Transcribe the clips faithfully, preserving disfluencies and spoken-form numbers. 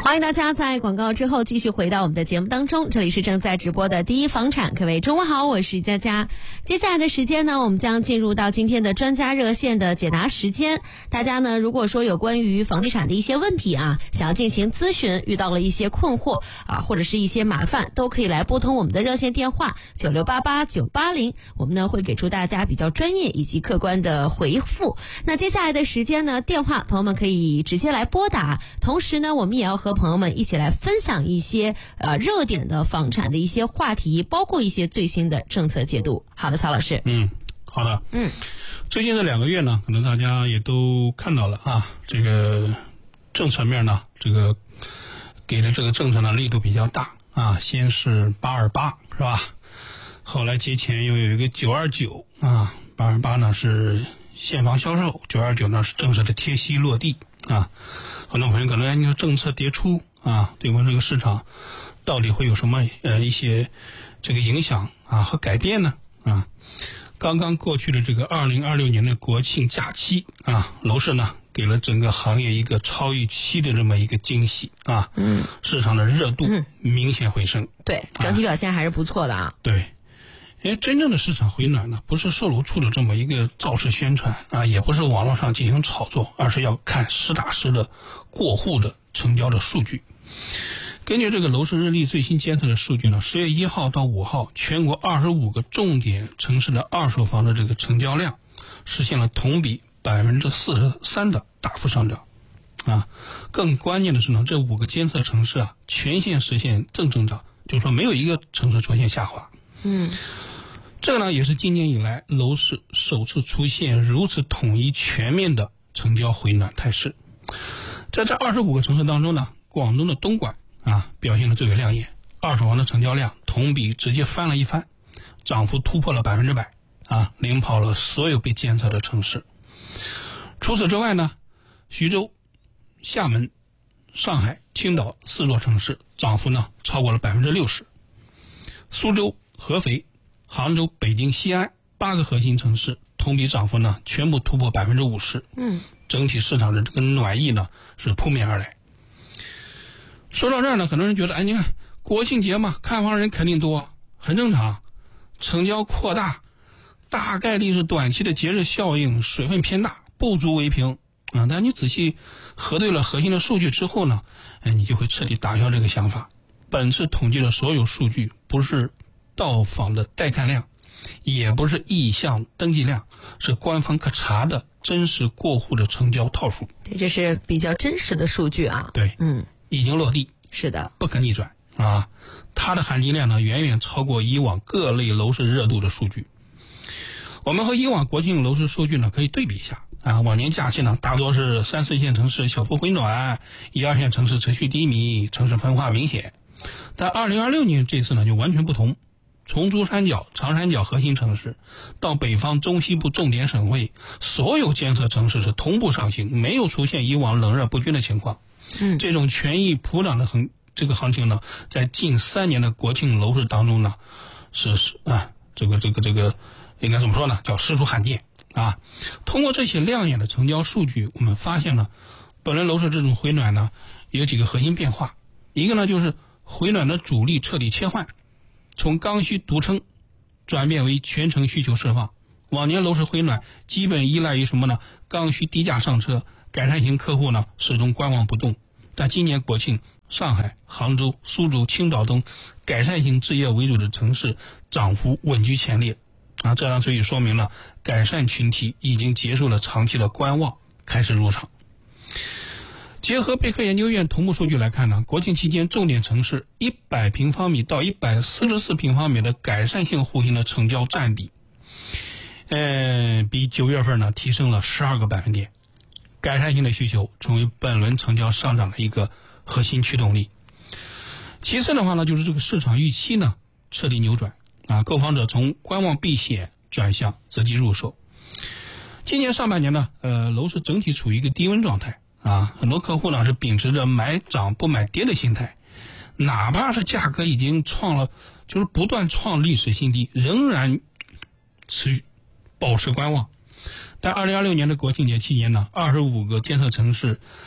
欢迎大家在广告之后继续回到我们的节目当中，这里是正在直播的第一房产，各位中午好，我是佳佳。接下来的时间呢，我们将进入到今天的专家热线的解答时间。大家呢，如果说有关于房地产的一些问题啊，想要进行咨询，遇到了一些困惑啊，或者是一些麻烦，都可以来拨通我们的热线电话九六八八九八零，我们呢会给出大家比较专业以及客观的回复。那接下来的时间呢，电话朋友们可以直接来拨打，同时呢，我们也要和朋友们一起来分享一些呃热点的房产的一些话题，包括一些最新的政策解读。好的，曹老师。 嗯，好的。 嗯， 最近这两个月呢，可能大家也都看到了啊，这个政策面呢，这个给的这个政策呢力度比较大啊，先是八二八是吧？后来节前又有一个九二九啊，八二八呢是现房销售，九二九呢是正式的贴息落地啊。很多朋友可能你说政策迭出啊，对我们这个市场到底会有什么呃一些这个影响啊和改变呢啊？刚刚过去的这个二零二六年的国庆假期啊，楼市呢给了整个行业一个超预期的这么一个惊喜啊，嗯，市场的热度明显回升， 嗯、对，整体表现还是不错的啊。 啊对。因为真正的市场回暖呢，不是售楼处的这么一个造势宣传啊，也不是网络上进行炒作，而是要看实打实的过户的成交的数据。根据这个楼市日历最新监测的数据呢，十月一号到五号，全国二十五个重点城市的二手房的这个成交量实现了同比百分之四十三的大幅上涨啊。更关键的是呢，这五个监测城市啊，全线实现正增长，就是说没有一个城市出现下滑。 嗯。 这个呢，也是今年以来楼市首次出现如此统一全面的成交回暖态势。在这二十五个城市当中呢，广东的东莞啊表现的最为亮眼，二手房的成交量同比直接翻了一番，涨幅突破了百分之百啊，领跑了所有被监测的城市。除此之外呢，徐州、厦门、上海、青岛四座城市涨幅呢超过了百分之六十，苏州、合肥、杭州、北京、西安八个核心城市同比涨幅呢全部突破百分之五十。 嗯， 整体市场的这个暖意呢是扑面而来。说到这儿呢，很多人觉得，哎，你看国庆节嘛，看房人肯定多，很正常，成交扩大，大概率是短期的节日效应，水分偏大，不足为凭啊。但你仔细核对了核心的数据之后呢，哎，你就会彻底打消这个想法。本次统计的所有数据不是到访的带看量，也不是意向登记量，是官方可查的真实过户的成交套数。 对，这是比较真实的数据啊。 对， 嗯， 已经落地， 是的， 不可逆转啊。它的含金量呢，远远超过以往各类楼市热度的数据。我们和以往国庆楼市数据呢可以对比一下啊。往年假期呢，大多是三四线城市小幅回暖，一二线城市持续低迷，城市分化明显。但二零二六年这次呢就完全不同。从珠三角、长三角核心城市到北方中西部重点省会，所有监测城市是同步上行，没有出现以往冷热不均的情况。 嗯， 这种权益普涨的行这个行情呢，在近三年的国庆楼市当中呢，是是啊，这个这个这个应该怎么说呢？叫实属罕见啊。通过这些亮眼的成交数据，我们发现呢，本轮楼市这种回暖呢，有几个核心变化。一个呢，就是回暖的主力彻底切换。从刚需独撑转变为全程需求释放。往年楼市回暖基本依赖于什么呢？刚需低价上车，改善型客户呢始终观望不动。但今年国庆，上海、杭州、苏州、青岛等改善型置业为主的城市涨幅稳居前列啊，这样足以说明了改善群体已经结束了长期的观望，开始入场。结合贝壳研究院同步数据来看呢，国庆期间重点城市一百平方米到一百四十四平方米的改善性户型的成交占比，呃，比九月份呢提升了十二个百分点。改善性的需求成为本轮成交上涨的一个核心驱动力。其次的话呢，就是这个市场预期呢彻底扭转啊，购房者从观望避险转向择机入手。今年上半年呢，呃，楼市整体处于一个低温状态。啊，很多客户呢是秉持着买涨不买跌的心态，哪怕是价格已经创了，就是不断创历史新低，仍然持续保持观望。但二零二六年的国庆节期间呢，二十五个监测城市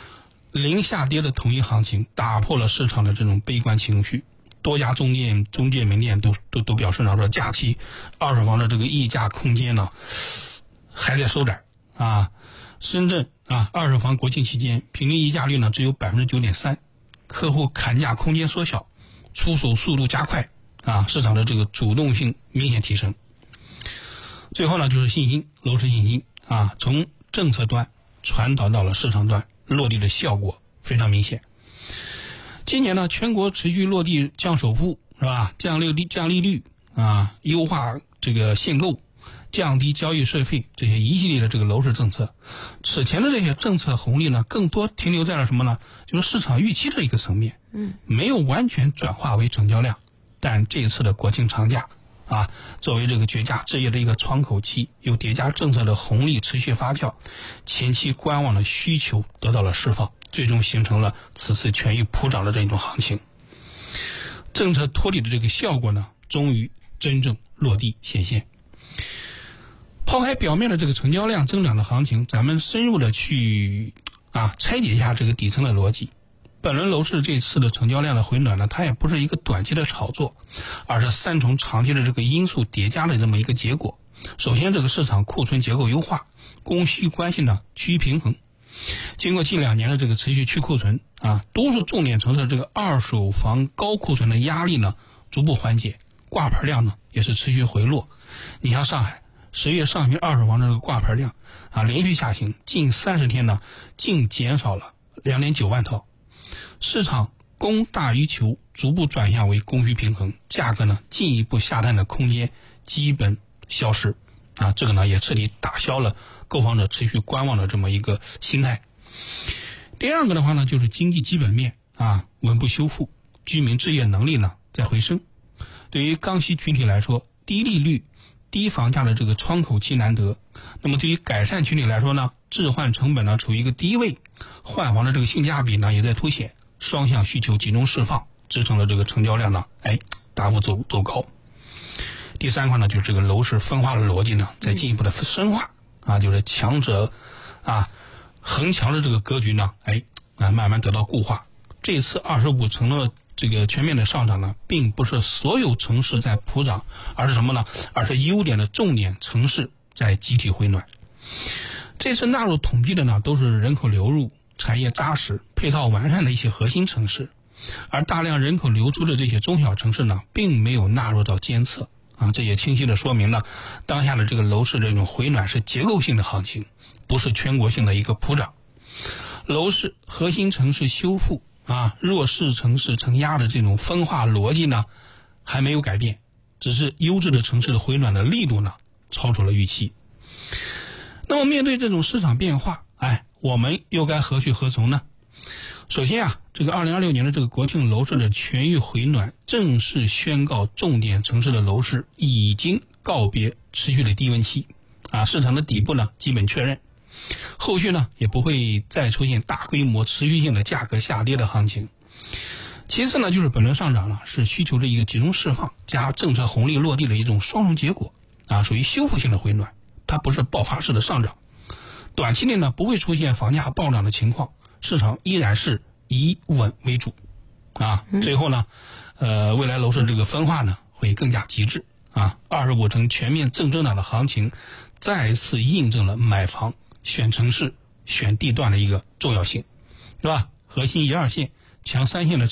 零下跌的统一行情打破了市场的这种悲观情绪，多家中介中介门店都都都表示呢，说假期二手房的这个溢价空间呢还在收窄啊。深圳啊，二手房国庆期间平均溢价率呢只有百分之九点三，客户砍价空间缩小，出手速度加快啊，市场的这个主动性明显提升。最后呢，就是信心，楼市信心啊，从政策端传导到了市场端，落地的效果非常明显。今年呢，全国持续落地降首付是吧？降利率、降利率啊，优化这个限购，降低交易税费，这些一系列的这个楼市政策。此前的这些政策红利呢，更多停留在了什么呢？就是市场预期这一个层面，嗯，没有完全转化为成交量。但这次的国庆长假啊，作为这个绝佳置业的一个窗口期，又叠加政策的红利持续发酵，前期观望的需求得到了释放，最终形成了此次全域普涨的这种行情。政策托底的这个效果呢，终于真正落地显现。抛开表面的这个成交量增长的行情，咱们深入的去啊拆解一下这个底层的逻辑。本轮楼市这次的成交量的回暖呢，它也不是一个短期的炒作，而是三重长期的这个因素叠加的这么一个结果。首先，这个市场库存结构优化，供需关系呢趋于平衡。经过近两年的这个持续去库存啊，多数重点城市的这个二手房高库存的压力呢逐步缓解，挂牌量呢也是持续回落。你像上海十月上旬二手房的这个挂牌量啊连续下行，近三十天呢净减少了两点九万套。市场供大于求，逐步转向为供需平衡，价格呢进一步下探的空间基本消失啊，这个呢也彻底打消了购房者持续观望的这么一个心态。第二个的话呢，就是经济基本面啊稳步修复，居民置业能力呢在回升。对于刚需群体来说，低利率、低房价的这个窗口期难得。那么对于改善群体来说呢，置换成本呢处于一个低位，换房的这个性价比呢也在凸显，双向需求集中释放，支撑了这个成交量呢哎大幅走走高。第三块呢，就是这个楼市分化的逻辑呢在进一步的深化啊，就是强者啊恒强的这个格局呢哎啊慢慢得到固化。这次二十五城的这个全面的上涨呢，并不是所有城市在普涨，而是什么呢？而是优点的重点城市在集体回暖。这次纳入统计的呢，都是人口流入、产业扎实、配套完善的一些核心城市，而大量人口流出的这些中小城市呢，并没有纳入到监测啊。这也清晰的说明呢，当下的这个楼市这种回暖是结构性的行情，不是全国性的一个普涨。楼市核心城市修复啊，弱势城市承压的这种分化逻辑呢，还没有改变，只是优质的城市的回暖的力度呢，超出了预期。那么面对这种市场变化，哎，我们又该何去何从呢？首先啊，这个二零二六年的这个国庆楼市的全域回暖，正式宣告重点城市的楼市已经告别持续的低温期，啊，市场的底部呢基本确认。后续呢也不会再出现大规模持续性的价格下跌的行情。其次呢，就是本轮上涨呢是需求的一个集中释放加政策红利落地的一种双重结果啊，属于修复性的回暖，它不是爆发式的上涨。短期内呢不会出现房价暴涨的情况，市场依然是以稳为主啊。最后呢，呃，未来楼市这个分化呢会更加极致啊。二十五城全面正增长的行情，再次印证了买房选城市、选地段的一个重要性，是吧？核心一二线、强三线的